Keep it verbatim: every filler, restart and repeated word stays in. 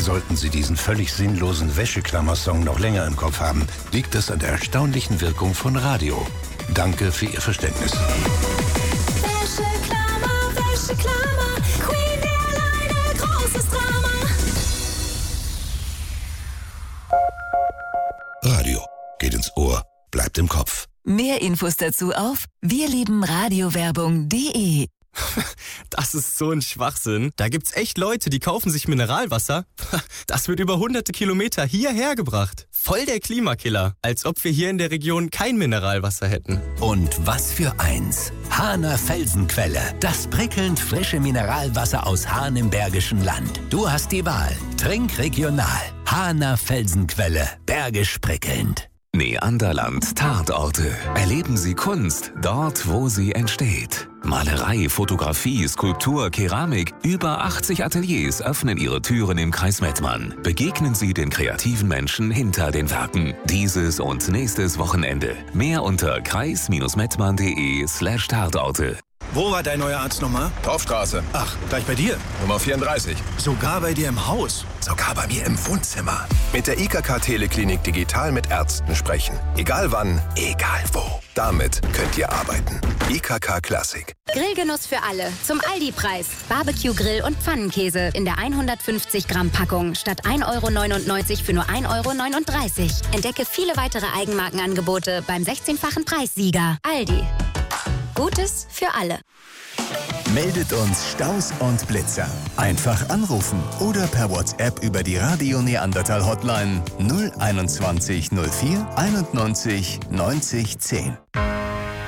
Sollten Sie diesen völlig sinnlosen Wäscheklammer-Song noch länger im Kopf haben, liegt es an der erstaunlichen Wirkung von Radio. Danke für Ihr Verständnis. Wäscheklammer, Wäscheklammer, Queen Airline, großes Drama. Radio geht ins Ohr, bleibt im Kopf. Mehr Infos dazu auf wirliebenradiowerbung punkt de. Das ist so ein Schwachsinn. Da gibt's echt Leute, die kaufen sich Mineralwasser. Das wird über hunderte Kilometer hierher gebracht. Voll der Klimakiller. Als ob wir hier in der Region kein Mineralwasser hätten. Und was für eins. Hahner Felsenquelle. Das prickelnd frische Mineralwasser aus Hahn im Bergischen Land. Du hast die Wahl. Trink regional. Hahner Felsenquelle. Bergisch prickelnd. Neanderland Tatorte. Erleben Sie Kunst dort, wo sie entsteht. Malerei, Fotografie, Skulptur, Keramik. Über achtzig Ateliers öffnen ihre Türen im Kreis Mettmann. Begegnen Sie den kreativen Menschen hinter den Werken. Dieses und nächstes Wochenende. Mehr unter kreis-mettmann.de slash Tatorte. Wo war dein neuer Arzt nochmal? Torfstraße. Ach, gleich bei dir. Nummer vierunddreißig. Sogar bei dir im Haus. Sogar bei mir im Wohnzimmer. Mit der I K K Teleklinik digital mit Ärzten sprechen. Egal wann, egal wo. Damit könnt ihr arbeiten. I K K Klassik. Grillgenuss für alle. Zum Aldi-Preis. Barbecue-Grill und Pfannenkäse in der hundertfünfzig Gramm Packung statt ein Euro neunundneunzig für nur ein Euro neununddreißig. Entdecke viele weitere Eigenmarkenangebote beim sechzehnfachen Preissieger. Aldi. Gutes für alle. Meldet uns Staus und Blitzer. Einfach anrufen oder per WhatsApp über die Radio Neandertal Hotline null einundzwanzig null vier einundneunzig neunzig zehn.